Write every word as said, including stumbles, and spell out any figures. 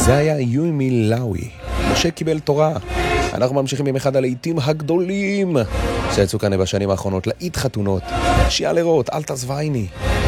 זה היה יומי לאוי. משה קיבל תורה. אנחנו ממשיכים עם אחד הלעיתים הגדולים שיצאו כאן בשנים האחרונות, לעית חתונות, שיעה לראות, אל תעזבייני.